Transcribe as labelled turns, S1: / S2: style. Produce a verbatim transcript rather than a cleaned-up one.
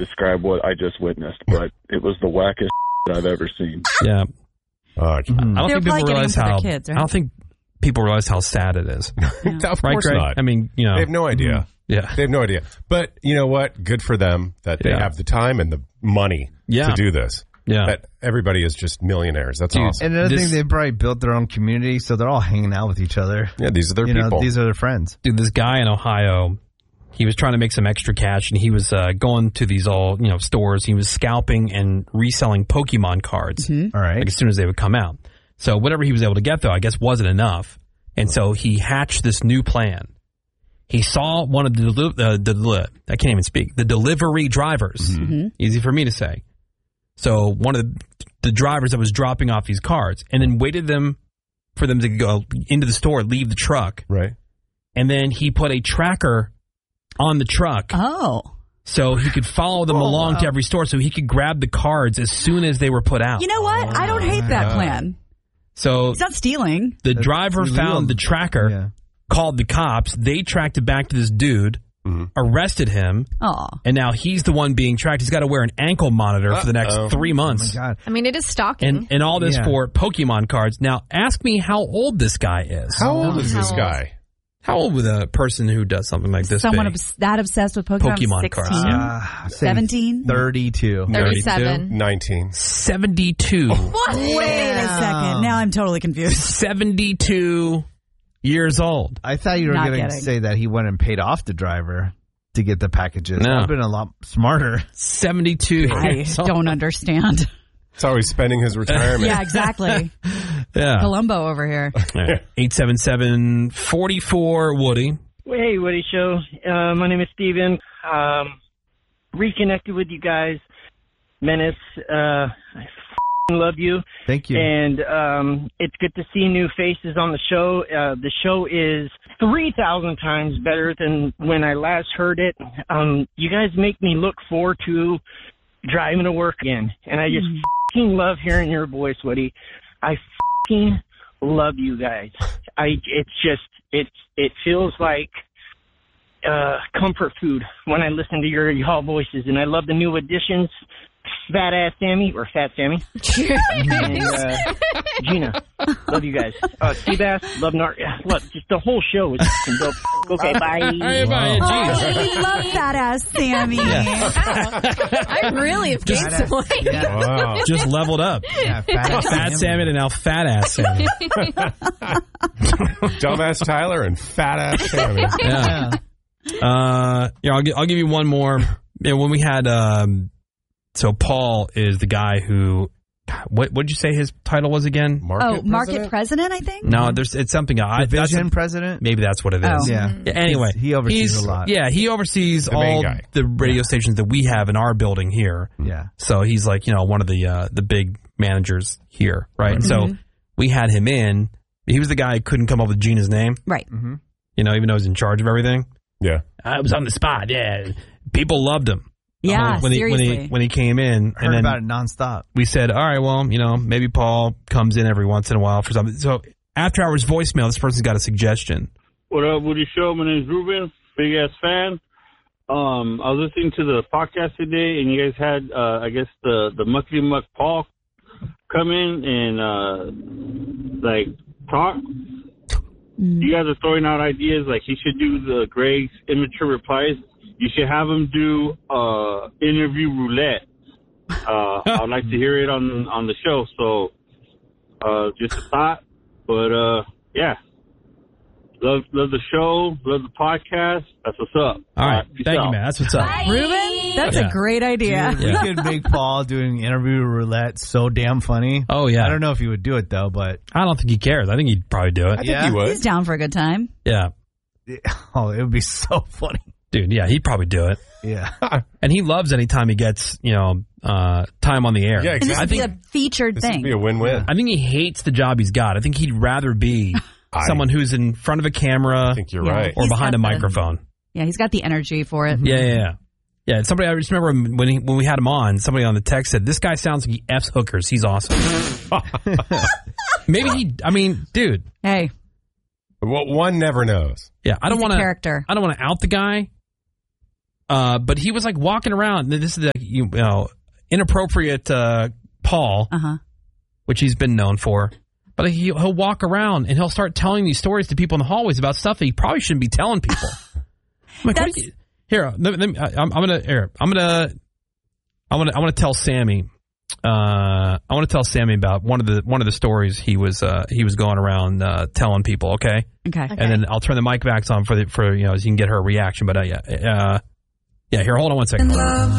S1: describe what I just witnessed, but it was the wackest I've ever seen.
S2: Yeah.
S3: Oh, I
S2: don't
S4: They're
S2: think people
S4: probably
S2: realize
S4: getting them
S2: how.
S4: for their kids, right?
S2: I don't think people realize how sad it is.
S3: Yeah. Of
S2: Right,
S3: course
S2: Greg?
S3: not.
S2: I mean, you know,
S3: they have no idea.
S2: Yeah,
S3: they have no idea. But you know what? Good for them that they
S2: Yeah.
S3: have the time and the money
S2: Yeah.
S3: to do this.
S2: Yeah.
S3: That everybody is just millionaires. That's
S2: Dude,
S3: awesome.
S5: And another
S2: This-
S5: thing, they probably built their own community, so they're all hanging out with each other.
S3: Yeah, these are their
S5: you
S3: people.
S5: Know, these are their friends.
S2: dude, this guy in Ohio, he was trying to make some extra cash, and he was uh, going to these all you know stores. He was scalping and reselling Pokemon cards,
S5: All right.
S2: like as soon as they would come out. So whatever he was able to get, though, I guess wasn't enough, and so he hatched this new plan. He saw one of the deli- uh, the deli- I can't even speak the delivery drivers. Easy for me to say. So one of the, the drivers that was dropping off these cards, and then waited them for them to go into the store, leave the truck,
S3: right?
S2: And then he put a tracker on the truck.
S4: Oh.
S2: So he could follow them
S4: Oh,
S2: along
S4: wow.
S2: to every store so he could grab the cards as soon as they were put out.
S4: You know what? I don't hate that plan.
S2: So
S4: It's not stealing.
S2: the driver
S5: illegal.
S2: found the tracker,
S5: Yeah.
S2: called the cops. They tracked it back to this dude, arrested him,
S4: Oh.
S2: and now he's the one being tracked. He's got to wear an ankle monitor for the next
S3: Uh-oh.
S2: three months.
S5: Oh, my God.
S6: I mean, it is stalking.
S2: And and all this
S5: Yeah.
S2: for Pokemon cards. Now, ask me how old this guy is.
S3: How old is
S6: How
S3: this
S6: old?
S3: guy?
S2: How old would a person who does something like this
S4: Someone
S2: be?
S4: obs- that obsessed with Pokemon.
S2: Pokemon
S4: sixteen?
S2: cards, yeah.
S5: Uh, say
S4: seventeen?
S5: thirty-two.
S6: thirty-seven.
S3: nineteen.
S2: seventy-two.
S6: What?
S4: Wait a second. Now I'm totally confused.
S2: seventy-two years old.
S5: I thought you were
S4: Not
S5: going to
S4: getting.
S5: say that he went and paid off the driver to get the packages.
S2: No.
S5: That would have been a lot smarter.
S2: seventy-two
S4: I
S2: years old.
S4: don't understand.
S3: That's how he's spending his retirement.
S4: Yeah, exactly.
S2: Yeah.
S4: Columbo over here.
S2: eight seven seven, four four, Woody.
S7: Hey, Woody Show. Uh, my name is Steven. Um, reconnected with you guys. Menace, uh, I f***ing love you.
S5: Thank you.
S7: And um, it's good to see new faces on the show. Uh, the show is three thousand times better than when I last heard it. Um, you guys make me look forward to driving to work again. And I just f***ing love hearing your voice, Woody. I f***ing love you guys. I It's just, it's it feels like uh, comfort food when I listen to your y'all voices. And I love the new additions. Fat Ass Sammy, or Fat Sammy. and uh, Gina. Love you guys. Uh, Seabass, love Nar. Yeah, look, just the whole show is fucking dope. Okay, bye.
S2: Hey, bye,
S4: Oh,
S2: geez.
S4: we love fat ass Sammy.
S6: I really have gained some weight.
S5: Yeah.
S3: Wow.
S2: Just leveled up.
S5: Yeah, fat,
S2: Fat Salmon and now Fat Ass Salmon.
S3: Dumbass Tyler and fat ass Sammy.
S2: Yeah. Uh, yeah, I'll, gi- I'll give you one more. Yeah, when we had, um, so Paul is the guy who, what what did you say his title was again?
S3: Market
S4: Oh, market
S3: president?
S4: president, I think?
S2: No, there's it's something. I, that's
S5: Division
S2: a-
S5: president?
S2: maybe that's what it is.
S4: Oh.
S5: Yeah.
S2: Yeah, anyway,
S5: He oversees
S2: he's-
S5: a lot.
S2: Yeah, he oversees
S3: The main
S2: all
S3: guy.
S2: the radio stations that we have in our building here.
S5: Yeah.
S2: So he's like, you know, one of the uh, the big managers here, right?
S4: Mhm.
S2: So we had him in. He was the guy who couldn't come up with Gina's name,
S4: Right.
S2: you know, even though he's in charge of everything.
S3: Yeah.
S2: I was on the spot. Yeah, people loved him.
S4: Yeah,
S2: when he when
S4: seriously.
S2: he when he came in,
S5: Heard
S2: and then
S5: about it nonstop.
S2: we said, all right, well, you know, maybe Paul comes in every once in a while for something. So after hours voicemail, this person's got a suggestion.
S8: What up, Woody Show? My name's Ruben, big ass fan. Um, I was listening to the podcast today, and you guys had, uh, I guess, the the Muckety Muck Paul come in and uh, like talk. You guys are throwing out ideas like he should do the Greg's immature replies. You should have him do uh, interview roulette. Uh, I'd like to hear it on on the show. So, uh, just a thought, but uh, yeah. Love, love the show. Love the podcast. That's what's up.
S2: All right,
S8: peace
S2: thank
S8: out.
S2: you, man. That's what's up.
S4: Ruben, that's
S2: Yeah.
S4: a great idea.
S5: Dude, we
S2: Yeah.
S5: could make Paul doing interview roulette so damn funny.
S2: Oh yeah,
S5: I don't know if he would do it though, but
S2: I don't think he cares. I think he'd probably do it.
S3: I think
S5: Yeah.
S3: he would.
S4: He's down for a good time.
S2: Yeah,
S5: oh, it would be so funny.
S2: dude. Yeah, he'd probably do it.
S5: Yeah.
S2: And he loves anytime he gets, you know, uh, time on the air.
S3: Yeah,
S4: And this
S3: exactly.
S2: I
S4: would be
S2: think
S4: a featured
S3: This
S4: thing.
S3: would be a win-win.
S2: I think he hates the job he's got. I think he'd rather be
S3: I
S2: someone who's in front of a camera
S3: I think you're
S4: Yeah.
S3: right.
S2: or
S4: He's
S2: behind a
S4: got the-
S2: microphone.
S4: Yeah, he's got the energy for it.
S2: Yeah, yeah, yeah. Yeah, somebody, I just remember when he, when we had him on, somebody on the text said, this guy sounds like he F's hookers. He's awesome. Maybe he, I mean, dude.
S4: Hey,
S3: Well, one never knows.
S2: Yeah, I don't
S4: he's a
S2: want to,
S4: character.
S2: I don't want to out the guy. Uh, but he was like walking around. This is the you know inappropriate uh, Paul,
S4: Uh-huh.
S2: which he's been known for. But he, he'll walk around and he'll start telling these stories to people in the hallways about stuff that he probably shouldn't be telling people. I'm like, what are you, here, let, let me, I, I'm, I'm gonna here, I'm gonna I'm gonna I'm gonna tell Sammy. Uh, I want to tell Sammy about one of the one of the stories he was uh, he was going around uh, telling people. Okay?
S4: Okay.
S6: Okay.
S2: And then I'll turn the mic back on for the for you know so you can get her reaction. But uh, yeah, uh, yeah. Here, hold on one second.